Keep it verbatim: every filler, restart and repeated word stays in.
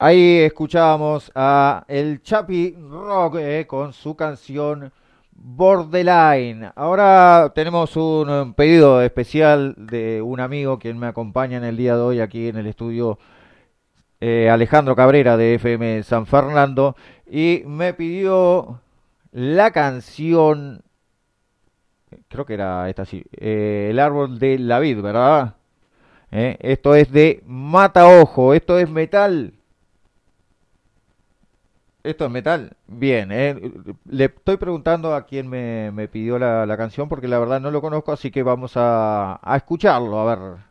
Ahí escuchábamos a el Chapi Rock eh, con su canción Borderline. Ahora tenemos un, um, pedido especial de un amigo quien me acompaña en el día de hoy aquí en el estudio, eh, Alejandro Cabrera de F M San Fernando, y me pidió la canción, creo que era esta sí, eh, El árbol de la vid, ¿verdad? Eh, esto es de Mata Ojo, esto es metal. Esto es metal. Bien, eh, le estoy preguntando a quién me, me pidió la, la canción porque la verdad no lo conozco, así que vamos a, a escucharlo, a ver.